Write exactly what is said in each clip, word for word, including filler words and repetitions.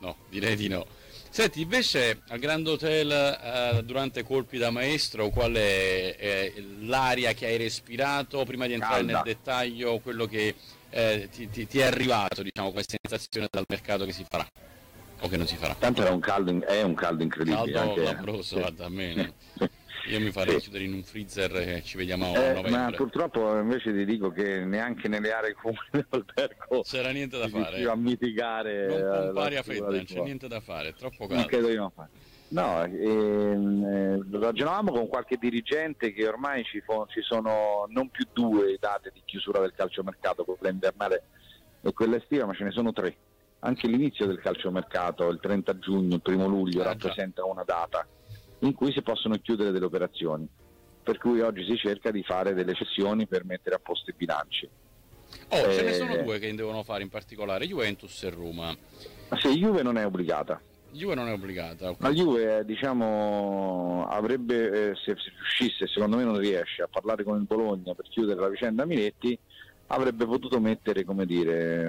no, direi di no. Senti, invece al Grand Hotel eh, durante colpi da maestro, qual è eh, l'aria che hai respirato prima di entrare Calda. nel dettaglio, quello che eh, ti, ti, ti è arrivato, diciamo, come sensazione dal mercato che si farà o che non si farà? Tanto era un caldo, in- è un caldo incredibile. Caldo anche, labroso, sì. guarda, a me. Io mi farei Sì. chiudere in un freezer e ci vediamo a Eh, novembre. ma purtroppo invece ti dico che neanche nelle aree comuni dell'albergo C'era niente da si fare. riusciva a mitigare. Non eh, la pompare a figura fredda, di non c'è fuoco. niente da fare, è troppo Non caldo. credo di non fare. No, ehm, eh, ragionavamo con qualche dirigente che ormai ci, fo- ci sono non più due date di chiusura del calciomercato, quella invernale e quella estiva, ma ce ne sono tre. Anche l'inizio del calciomercato, il trenta giugno, il primo luglio, Ah, rappresenta una data in cui si possono chiudere delle operazioni, per cui oggi si cerca di fare delle cessioni per mettere a posto i bilanci. Oh, ce ne Eh, sono due che devono fare in particolare, Juventus e Roma. Ma se Juve non è obbligata, Juve non è obbligata, ok. la Juve eh, diciamo avrebbe, eh, se, se riuscisse, secondo me non riesce, a parlare con il Bologna per chiudere la vicenda Minetti, avrebbe potuto mettere, come dire,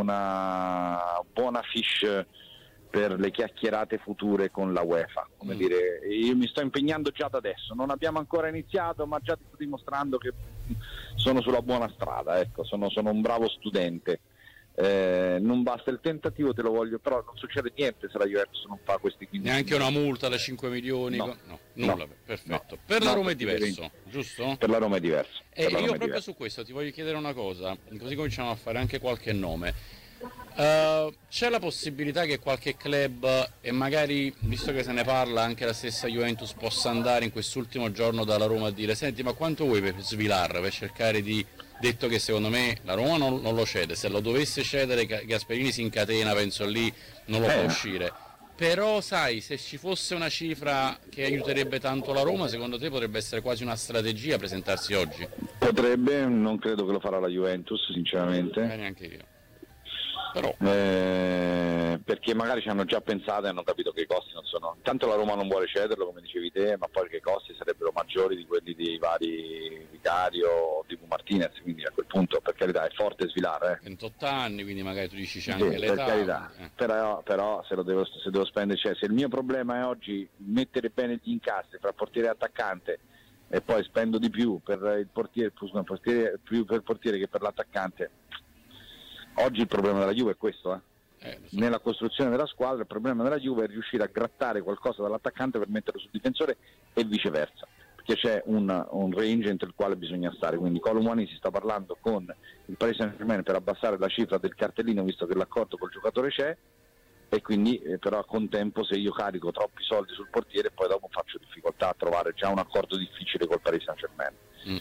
una buona fiche per le chiacchierate future con la UEFA. Come Mm. dire, io mi sto impegnando già da adesso, non abbiamo ancora iniziato, ma già ti sto dimostrando che sono sulla buona strada, ecco, sono, sono un bravo studente. Eh, non basta il tentativo, te lo voglio, però non succede niente se la Juventus non fa questi quindici Neanche una milioni. multa da cinque milioni? No. co- no nulla, No. perfetto. No. Per la No, Roma è perché diverso, giusto? Per la Roma è diverso. E Per la io Roma è proprio diverso. su questo ti voglio chiedere una cosa, così cominciamo a fare anche qualche nome. Uh, c'è la possibilità che qualche club, e magari visto che se ne parla anche la stessa Juventus, possa andare in quest'ultimo giorno dalla Roma a dire: senti, ma quanto vuoi per Svilar, per cercare di, detto che secondo me la Roma non, non lo cede, se lo dovesse cedere Gasperini si incatena, penso lì non lo Eh. può uscire, però sai, se ci fosse una cifra che aiuterebbe tanto la Roma, secondo te potrebbe essere quasi una strategia presentarsi oggi? Potrebbe, non credo che lo farà la Juventus, sinceramente. Eh, neanche io. Però Eh, perché magari ci hanno già pensato e hanno capito che i costi non sono. Tanto la Roma non vuole cederlo, come dicevi te, ma poi che i costi sarebbero maggiori di quelli dei vari Vicario o di Martinez, quindi a quel punto, per carità, è forte Svilar, eh. ventotto anni, quindi magari tu dici c'è Sì, anche per l'età. carità. eh. Però, però se lo devo, se devo spendere, cioè se il mio problema è oggi mettere bene gli incassi fra portiere e attaccante e poi spendo di più per il portiere, più, scusa, portiere, più per il portiere che per l'attaccante. Oggi il problema della Juve è questo, eh. Eh, lo so. Nella costruzione della squadra il problema della Juve è riuscire a grattare qualcosa dall'attaccante per metterlo sul difensore e viceversa, perché c'è un, un range entro il quale bisogna stare, quindi Colomani si sta parlando con il Paris Saint-Germain per abbassare la cifra del cartellino, visto che l'accordo col giocatore c'è, e quindi eh, però a contempo se io carico troppi soldi sul portiere poi dopo faccio difficoltà a trovare già un accordo difficile col Paris Saint-Germain.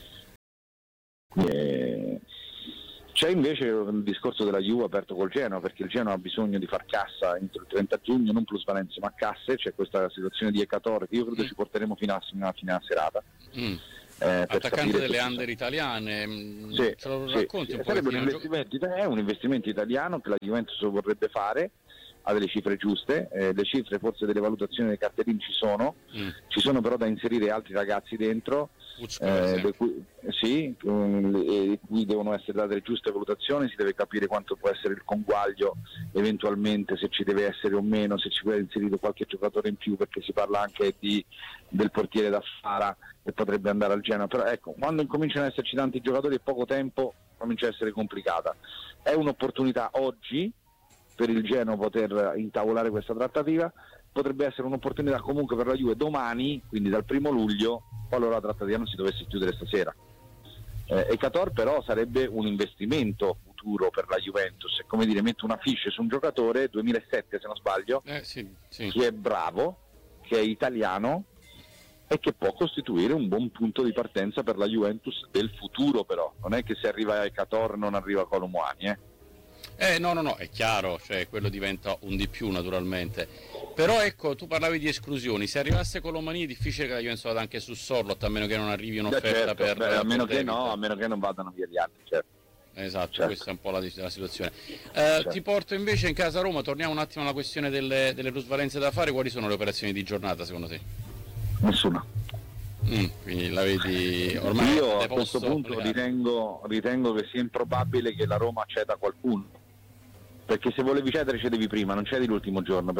Mm. Eh, C'è invece il discorso della Juve aperto col Genoa, perché il Genoa ha bisogno di far cassa entro il trenta giugno, non plusvalenze ma casse. C'è questa situazione di Ecatore che io credo Mm. ci porteremo fino a, fino a fine a serata. Mm. Eh, per Attaccante capire delle se- under italiane, mm, Sì, ce lo sì, racconti sì. un Sarebbe un pochettino? Gio- investimento, è un investimento italiano che la Juventus vorrebbe fare, ha delle cifre giuste, eh, le cifre forse delle valutazioni dei cartellini ci sono, Mm. ci sono però da inserire altri ragazzi dentro, Puccio, per eh, esempio. di cui, sì, um, e cui devono essere date le giuste valutazioni, si deve capire quanto può essere il conguaglio eventualmente, se ci deve essere o meno, se ci può essere inserito qualche giocatore in più, perché si parla anche di, del portiere da Fara che potrebbe andare al Genoa, però ecco, quando incominciano ad esserci tanti giocatori e poco tempo comincia a essere complicata. È un'opportunità oggi per il Genoa poter intavolare questa trattativa, potrebbe essere un'opportunità comunque per la Juve domani, quindi dal primo luglio, qualora la trattativa non si dovesse chiudere stasera. Eh, Ekator però sarebbe un investimento futuro per la Juventus, è come dire, metto una fiche su un giocatore, duemilasette se non sbaglio, Eh, sì, sì. che è bravo, che è italiano e che può costituire un buon punto di partenza per la Juventus del futuro. Però non è che se arriva Ekator non arriva Colomwani, eh. Eh, no, no, no, è chiaro, cioè quello diventa un di più naturalmente. Però ecco, tu parlavi di esclusioni, se arrivasse Colomani è difficile che la Juventus vada anche su Sorlot, a meno che non arrivi Beh, un'offerta certo, per... beh, a meno per che David. no, a meno che non vadano via gli altri, certo. Esatto, Certo. questa è un po' la, la situazione. Eh, Certo. Ti porto invece in casa Roma, torniamo un attimo alla questione delle, delle plusvalenze da fare, quali sono le operazioni di giornata secondo te? Nessuna. Mm, quindi la vedi ormai Io a deposto questo punto legato. ritengo, ritengo che sia improbabile che la Roma ceda qualcuno, perché se volevi cedere cedevi prima, non cedi l'ultimo giorno.